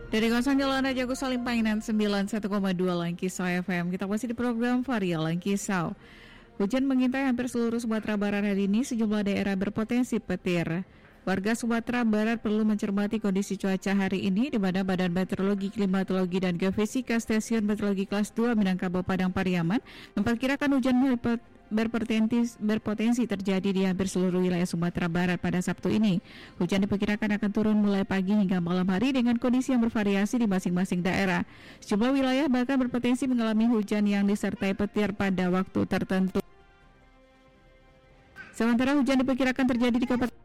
Dari kawasan Jalan Raja Gusalim Painan 91,2 Langkisau FM. Kita masih di program Varia Langkisau. Hujan mengintai hampir seluruh Sumatera Barat hari ini. Sejumlah daerah berpotensi petir. Warga Sumatera Barat perlu mencermati kondisi cuaca hari ini, di mana Badan Meteorologi, Klimatologi, dan Geofisika Stasiun Meteorologi Kelas 2 Minangkabau Padang Pariaman memperkirakan hujan berpotensi terjadi di hampir seluruh wilayah Sumatera Barat pada Sabtu ini. Hujan diperkirakan akan turun mulai pagi hingga malam hari dengan kondisi yang bervariasi di masing-masing daerah. Sejumlah wilayah bahkan berpotensi mengalami hujan yang disertai petir pada waktu tertentu. Sementara hujan diperkirakan terjadi di Kabupaten